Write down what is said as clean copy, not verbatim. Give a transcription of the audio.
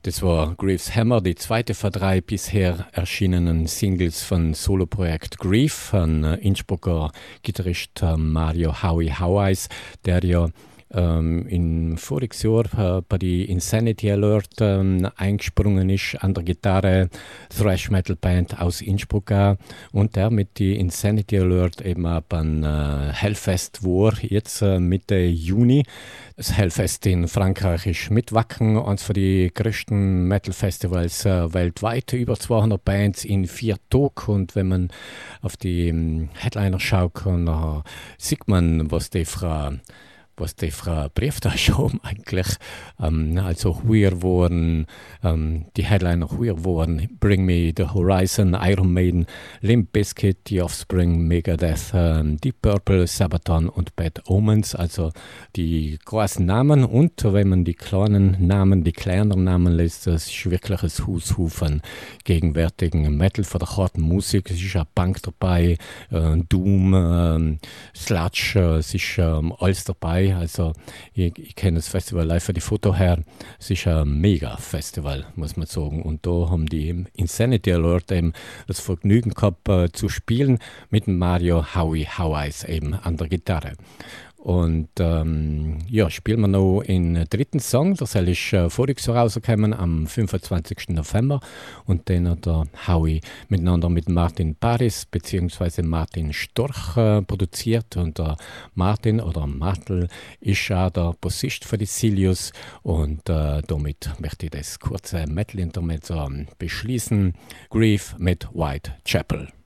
Das war Grief's Hammer, die zweite von 3 bisher erschienenen Singles von Soloprojekt Grief von Innsbrucker Gitarrist Mario Howie Howeyes, der ja in voriges Jahr bei die Insanity Alert eingesprungen ist an der Gitarre, Thrash Metal Band aus Innsbruck und der mit die Insanity Alert eben beim Hellfest war, jetzt Mitte Juni. Das Hellfest in Frankreich ist mit Wacken, eines von die größten Metal-Festivals weltweit, über 200 Bands in 4 Tagen, und wenn man auf die Headliner schaut, dann sieht man, was die Frau Brieftasche haben eigentlich. Also hier waren die Headliner hier waren Bring Me the Horizon, Iron Maiden, Limp Bizkit, The Offspring, Megadeth, Deep Purple, Sabaton und Bad Omens. Also die großen Namen, und wenn man die kleineren Namen lässt, das ist wirklich ein Who's Who von gegenwärtigen Metal, von der harten Musik. Es ist auch Punk dabei, Doom, Sludge, es ist alles dabei. Also ich kenne das Festival live von die Foto her. Es ist ein Mega-Festival, muss man sagen. Und da haben die Insanity Alert eben das Vergnügen gehabt, zu spielen mit Mario Howie Howeyes eben an der Gitarre. Und spielen wir noch den dritten Song. Der soll ist voriges Jahr rausgekommen, am 25. November. Und den hat der Howie miteinander mit Martin Paris bzw. Martin Storch produziert. Und der Martin oder Martel ist auch der Bassist für die Silius. Und damit möchte ich das kurze Metal-Intermezzo beschließen. Grief mit Whitechapel.